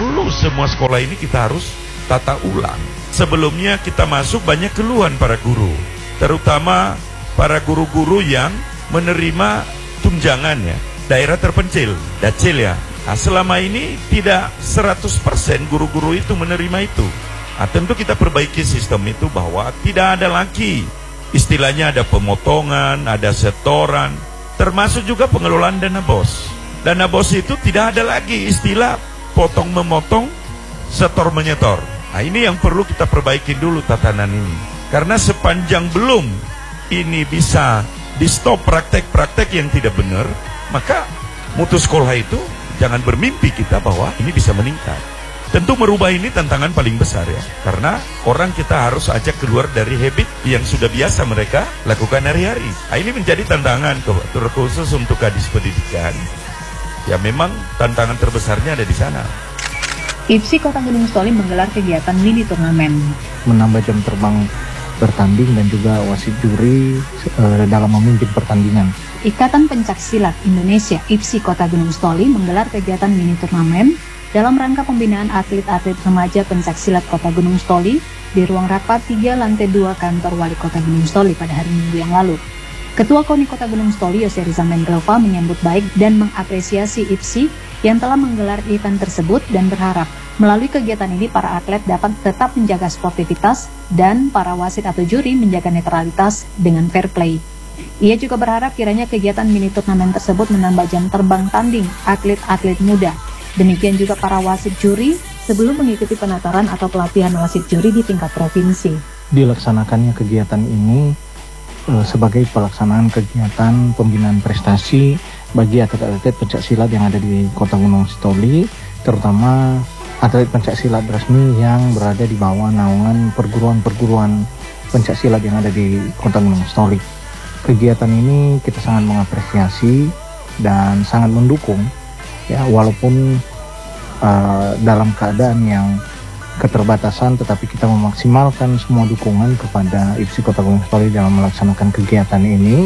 perlu semua sekolah ini kita harus tata ulang. Sebelumnya kita masuk banyak keluhan para guru, terutama para guru-guru yang menerima tunjangan ya, daerah terpencil, dacil ya. Nah, selama ini tidak 100% guru-guru itu menerima itu. Nah, tentu kita perbaiki sistem itu bahwa tidak ada lagi istilahnya ada pemotongan, ada setoran, termasuk juga pengelolaan dana BOS. Dana BOS itu tidak ada lagi istilah potong-memotong, setor-menyetor. Nah, ini yang perlu kita perbaiki dulu tatanan ini. Karena sepanjang belum ini bisa di stop praktek-praktek yang tidak benar, maka mutu sekolah itu jangan bermimpi kita bahwa ini bisa meningkat. Tentu merubah ini tantangan paling besar ya, karena orang kita harus ajak keluar dari habit yang sudah biasa mereka lakukan hari-hari. Nah, ini menjadi tantangan terkhusus untuk Kadis Pendidikan. Ya memang tantangan terbesarnya ada di sana. IPSI Kota Gunung Sitoli menggelar kegiatan mini turnamen. Menambah jam terbang bertanding dan juga wasit juri dalam memimpin pertandingan. Ikatan Pencak Silat Indonesia IPSI Kota Gunung Sitoli menggelar kegiatan mini turnamen dalam rangka pembinaan atlet-atlet remaja pencak silat Kota Gunung Sitoli di ruang rapat 3 lantai 2 kantor Wali Kota Gunung Sitoli pada hari Minggu yang lalu. Ketua KONI Kota Gunung Sitoli Yose Riza Mendrova menyambut baik dan mengapresiasi IPSI yang telah menggelar event tersebut dan berharap melalui kegiatan ini para atlet dapat tetap menjaga sportivitas dan para wasit atau juri menjaga netralitas dengan fair play. Ia juga berharap kiranya kegiatan mini turnamen tersebut menambah jam terbang tanding atlet-atlet muda. Demikian juga para wasit juri sebelum mengikuti penataran atau pelatihan wasit juri di tingkat provinsi. Dilaksanakannya kegiatan ini sebagai pelaksanaan kegiatan pembinaan prestasi bagi atlet-atlet pencak silat yang ada di Kota Gunung Sitoli, terutama atlet pencak silat resmi yang berada di bawah naungan perguruan-perguruan pencak silat yang ada di Kota Gunung Sitoli. Kegiatan ini kita sangat mengapresiasi dan sangat mendukung. Ya, walaupun dalam keadaan yang keterbatasan, tetapi kita memaksimalkan semua dukungan kepada IPSI Kota Gunung Sitoli dalam melaksanakan kegiatan ini,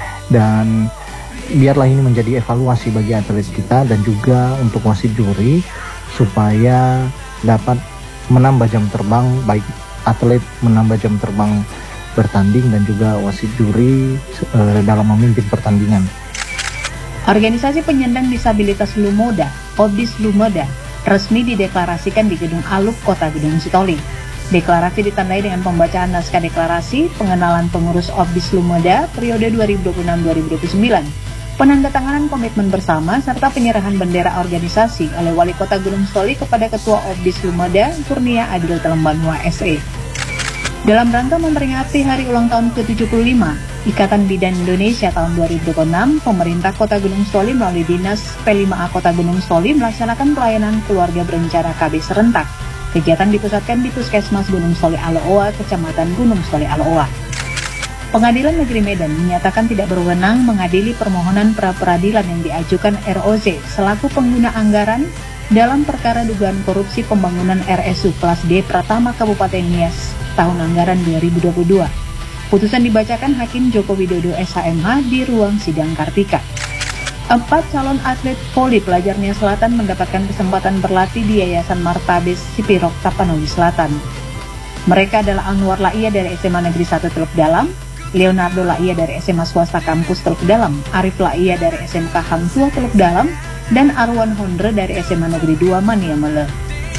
dan biarlah ini menjadi evaluasi bagi atlet kita dan juga untuk wasit juri supaya dapat menambah jam terbang, baik atlet menambah jam terbang bertanding dan juga wasit juri dalam memimpin pertandingan. Organisasi penyandang disabilitas Lumoda, Obdis Lumoda, resmi dideklarasikan di Gedung Aluk Kota Gunung Sitoli. Deklarasi ditandai dengan pembacaan naskah deklarasi pengenalan pengurus Obdis Lumoda periode 2026-2029, penandatanganan komitmen bersama serta penyerahan bendera organisasi oleh Wali Kota Gunung Sitoli kepada Ketua Obdis Lumoda Kurnia Adil Telembanua SE. Dalam rangka memperingati hari ulang tahun ke-75 Ikatan Bidan Indonesia tahun 2026, pemerintah Kota Gunung Sitoli melalui Dinas P5A Kota Gunung Sitoli melaksanakan pelayanan keluarga berencana KB serentak. Kegiatan dipusatkan di Puskesmas Gunung Sitoli Aloa, Kecamatan Gunung Sitoli Aloa. Pengadilan Negeri Medan menyatakan tidak berwenang mengadili permohonan pra-peradilan yang diajukan ROZ selaku pengguna anggaran dalam perkara dugaan korupsi pembangunan RSU kelas D Pratama Kabupaten Nias tahun anggaran 2022. Putusan dibacakan Hakim Joko Widodo SHMH di ruang sidang Kartika. 4 calon atlet voli pelajar Nias Selatan mendapatkan kesempatan berlatih di Yayasan Martabes Sipirok Tapanuli Selatan. Mereka adalah Anwar Laia dari SMA Negeri 1 Teluk Dalam, Leonardo Laia dari SMA Swasta Kampus Teluk Dalam, Arif Laia dari SMK Hang Tua Teluk Dalam, dan Arwan Hondre dari SMA Negeri 2 Maniamele.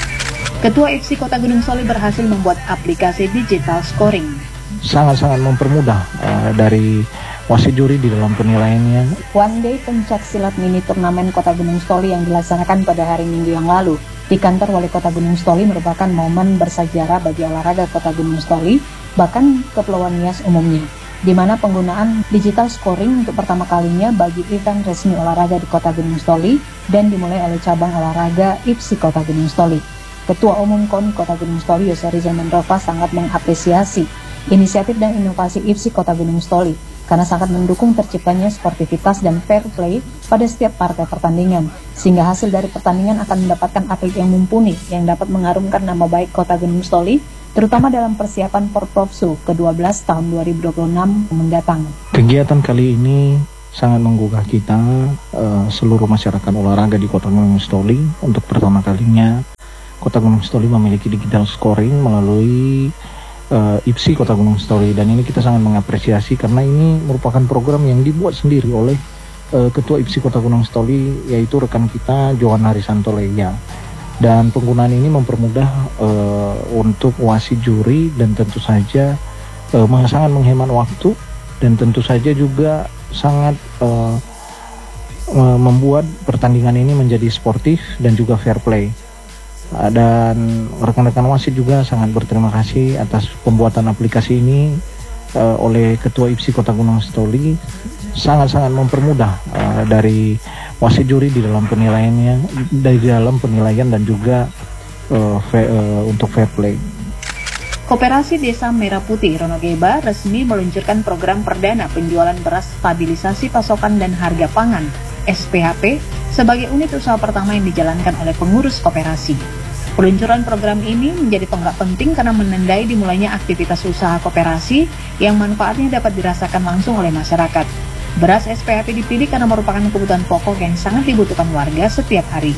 Ketua IPSI Kota Gunung Sitoli berhasil membuat aplikasi digital scoring. Sangat-sangat mempermudah dari wasit juri di dalam penilaiannya. One Day Pencak Silat Mini Turnamen Kota Gunung Sitoli yang dilaksanakan pada hari Minggu yang lalu di kantor Wali Kota Gunung Sitoli merupakan momen bersejarah bagi olahraga Kota Gunung Sitoli, bahkan Kepulauan Nias umumnya, di mana penggunaan digital scoring untuk pertama kalinya bagi event resmi olahraga di Kota Gunung Sitoli dan dimulai oleh cabang olahraga IPSI Kota Gunung Sitoli. Ketua Umum KONI Kota Gunung Sitoli Yose Riza Mendrova sangat mengapresiasi inisiatif dan inovasi IPSI Kota Gunung Sitoli karena sangat mendukung terciptanya sportivitas dan fair play pada setiap partai pertandingan, sehingga hasil dari pertandingan akan mendapatkan atlet yang mumpuni yang dapat mengharumkan nama baik Kota Gunung Sitoli, terutama dalam persiapan Porprofsu ke-12 tahun 2026 mendatang. Kegiatan kali ini sangat menggugah kita, seluruh masyarakat olahraga di Kota Gunung Sitoli untuk pertama kalinya Kota Gunung Sitoli memiliki digital scoring melalui IPSI Kota Gunung Sitoli, dan ini kita sangat mengapresiasi karena ini merupakan program yang dibuat sendiri oleh Ketua IPSI Kota Gunung Sitoli, yaitu rekan kita Johan Harisanto Leya. Dan penggunaan ini mempermudah untuk wasit juri, dan tentu saja sangat menghemat waktu, dan tentu saja juga sangat membuat pertandingan ini menjadi sportif dan juga fair play. Dan rekan-rekan wasit juga sangat berterima kasih atas pembuatan aplikasi ini oleh Ketua IPSI Kota Gunung Sitoli. Sangat-sangat mempermudah dari wasit juri di dalam penilaian dan juga untuk fair play. Koperasi Desa Merah Putih Ronogeba resmi meluncurkan program perdana penjualan beras stabilisasi pasokan dan harga pangan (SPHP) sebagai unit usaha pertama yang dijalankan oleh pengurus koperasi. Peluncuran program ini menjadi tonggak penting karena menandai dimulainya aktivitas usaha koperasi yang manfaatnya dapat dirasakan langsung oleh masyarakat. Beras SPHP dipilih karena merupakan kebutuhan pokok yang sangat dibutuhkan warga setiap hari.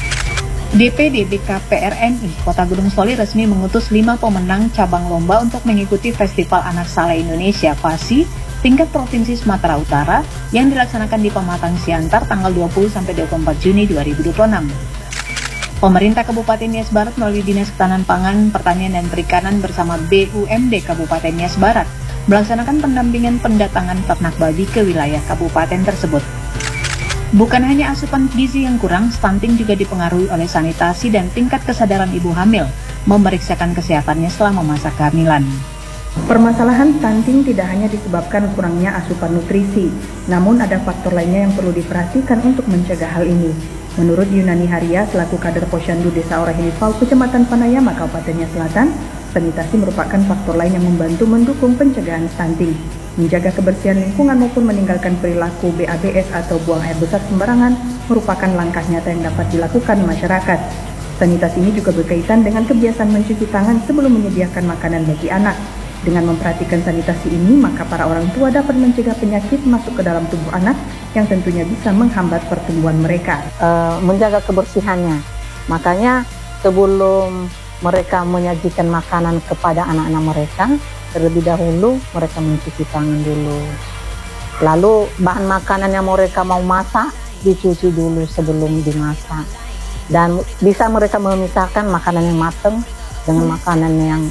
DPD BKPRNI Kota Gunung Sitoli resmi mengutus 5 pemenang cabang lomba untuk mengikuti Festival Anak Saleh Indonesia (FASI) tingkat Provinsi Sumatera Utara yang dilaksanakan di Pematang Siantar tanggal 20-24 Juni 2026. Pemerintah Kabupaten Nias Barat melalui Dinas Ketahanan Pangan, Pertanian dan Perikanan bersama BUMD Kabupaten Nias Barat melaksanakan pendampingan pendatangan ternak babi ke wilayah kabupaten tersebut. Bukan hanya asupan gizi yang kurang, stunting juga dipengaruhi oleh sanitasi dan tingkat kesadaran ibu hamil memeriksakan kesehatannya selama masa kehamilan. Permasalahan stunting tidak hanya disebabkan kurangnya asupan nutrisi, namun ada faktor lainnya yang perlu diperhatikan untuk mencegah hal ini. Menurut Yunani Haria, selaku kader Posyandu Desa Orahilipau, Kecamatan Panayama, Kabupaten Nias Selatan, sanitasi merupakan faktor lain yang membantu mendukung pencegahan stunting. Menjaga kebersihan lingkungan maupun meninggalkan perilaku BABS atau buang air besar sembarangan merupakan langkah nyata yang dapat dilakukan masyarakat. Sanitasi ini juga berkaitan dengan kebiasaan mencuci tangan sebelum menyediakan makanan bagi anak. Dengan memperhatikan sanitasi ini, maka para orang tua dapat mencegah penyakit masuk ke dalam tubuh anak yang tentunya bisa menghambat pertumbuhan mereka. Menjaga kebersihannya, makanya sebelum mereka menyajikan makanan kepada anak-anak mereka, terlebih dahulu mereka mencuci tangan dulu. Lalu bahan makanan yang mereka mau masak dicuci dulu sebelum dimasak. Dan bisa mereka memisahkan makanan yang matang dengan makanan yang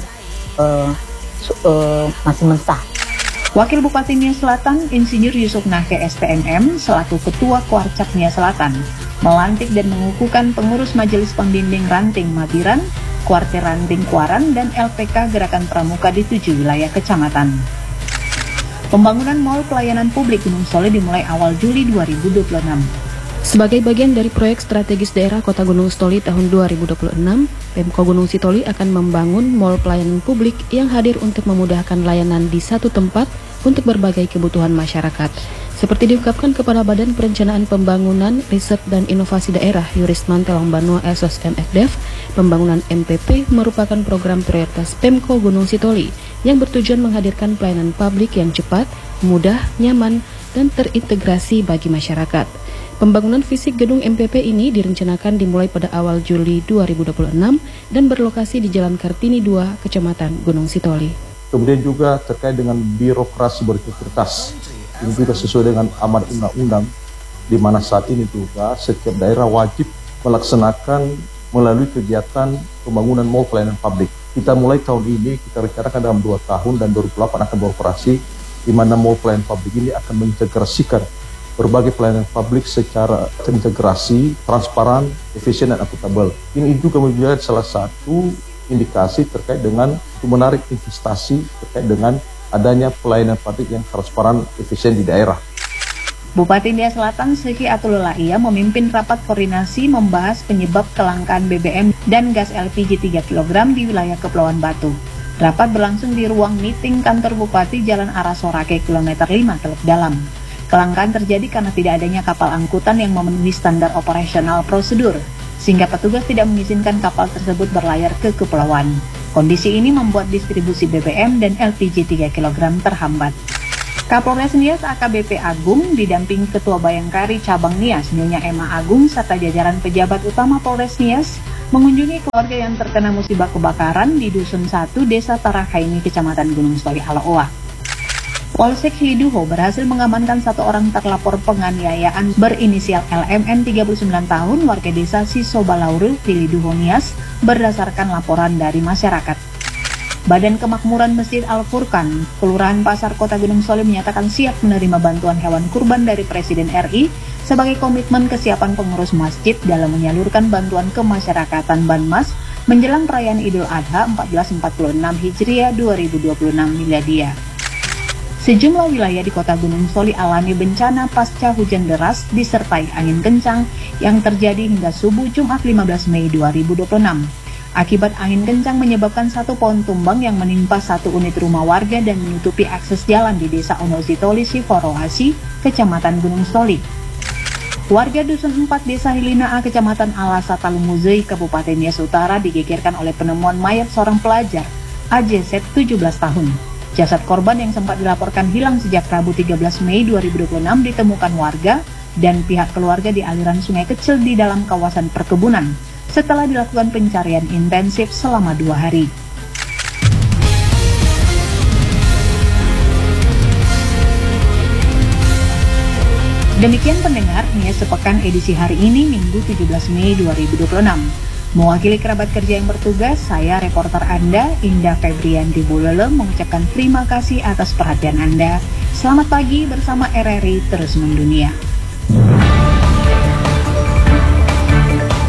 masih mentah. Wakil Bupati Nias Selatan, Insinyur Yusuf Nake STMM, selaku Ketua Kuarcap Nias Selatan, melantik dan mengukuhkan pengurus Majelis Pembimbing Ranting Mabiran, Kuartir Ranting Kuaran, dan LPK Gerakan Pramuka di 7 wilayah kecamatan. Pembangunan Mall Pelayanan Publik Gunung Sitoli dimulai awal Juli 2026. Sebagai bagian dari proyek strategis daerah Kota Gunung Sitoli tahun 2026, Pemko Gunung Sitoli akan membangun mall pelayanan publik yang hadir untuk memudahkan layanan di satu tempat untuk berbagai kebutuhan masyarakat. Seperti diungkapkan Kepala Badan Perencanaan Pembangunan, Riset dan Inovasi Daerah Yurisman Telongbanua Esos MFDev, pembangunan MPP merupakan program prioritas Pemko Gunung Sitoli yang bertujuan menghadirkan pelayanan publik yang cepat, mudah, nyaman, dan terintegrasi bagi masyarakat. Pembangunan fisik gedung MPP ini direncanakan dimulai pada awal Juli 2026 dan berlokasi di Jalan Kartini 2, Kecamatan Gunung Sitoli. Kemudian juga terkait dengan birokrasi berintegritas. Ini juga sesuai dengan amanat undang-undang, di mana saat ini juga setiap daerah wajib melaksanakan melalui kegiatan pembangunan mall pelayanan publik. Kita mulai tahun ini, kita rencanakan dalam 2 tahun dan 2008 akan beroperasi, di mana mall pelayanan publik ini akan mengintegrasikan berbagai pelayanan publik secara terintegrasi, transparan, efisien, dan akuntabel. Ini juga menjadi salah satu indikasi terkait dengan menarik investasi terkait dengan adanya pelayanan publik yang transparan, efisien di daerah. Bupati Nias Selatan Seki Atul Laia memimpin rapat koordinasi membahas penyebab kelangkaan BBM dan gas LPG 3 kg di wilayah Kepulauan Batu. Rapat berlangsung di ruang meeting kantor Bupati Jalan Arah Sorake kilometer 5 Teluk Dalam. Kelangkaan terjadi karena tidak adanya kapal angkutan yang memenuhi standar operasional prosedur, sehingga petugas tidak mengizinkan kapal tersebut berlayar ke kepulauan. Kondisi ini membuat distribusi BBM dan LPG 3 kg terhambat. Kapolres Nias AKBP Agung didampingi Ketua Bayangkari Cabang Nias Nyonya Emma Agung serta jajaran pejabat utama Polres Nias mengunjungi keluarga yang terkena musibah kebakaran di Dusun 1, Desa Tarakaini, Kecamatan Gunung Sitoli, Alaoa. Polsek Hiliduho berhasil mengamankan satu orang terlapor penganiayaan berinisial LMN 39 tahun warga desa Sisobalauru, Hiliduho, Nias, berdasarkan laporan dari masyarakat. Badan Kemakmuran Masjid Al-Furqan, Kelurahan Pasar Kota Gunung Sitoli menyatakan siap menerima bantuan hewan kurban dari Presiden RI sebagai komitmen kesiapan pengurus masjid dalam menyalurkan bantuan kemasyarakatan Banmas menjelang perayaan Idul Adha 1446 Hijriah 2026 Miladiah. Sejumlah wilayah di Kota Gunung Sitoli alami bencana pasca hujan deras disertai angin kencang yang terjadi hingga subuh Jumat 15 Mei 2026. Akibat angin kencang menyebabkan satu pohon tumbang yang menimpa satu unit rumah warga dan menutupi akses jalan di Desa Onositoli, Siforoasi, Kecamatan Gunung Sitoli. Warga Dusun 4 Desa Hilinaa, Kecamatan Alasa, Talumuzei, Kabupaten Nias Utara digegerkan oleh penemuan mayat seorang pelajar, AJZ 17 tahun. Jasad korban yang sempat dilaporkan hilang sejak Rabu 13 Mei 2026 ditemukan warga dan pihak keluarga di aliran sungai kecil di dalam kawasan perkebunan setelah dilakukan pencarian intensif selama 2 hari. Demikian pendengar, Nias Sepekan edisi hari ini Minggu 17 Mei 2026. Mewakili kerabat kerja yang bertugas, saya reporter Anda, Indah Febrianti Bulele, mengucapkan terima kasih atas perhatian Anda. Selamat pagi bersama RRI Terus Mendunia.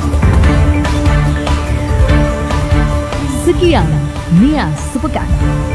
Sekian Nias Sepekan.